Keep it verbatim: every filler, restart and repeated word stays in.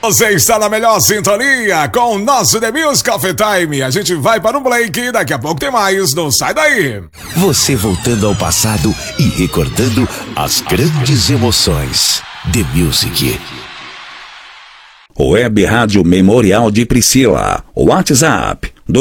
Você está na melhor sintonia com o nosso The Music of Time. A gente vai para um break, daqui a pouco tem mais, não sai daí. Você voltando ao passado e recordando as grandes emoções. The Music. Web Rádio Memorial de Priscila. WhatsApp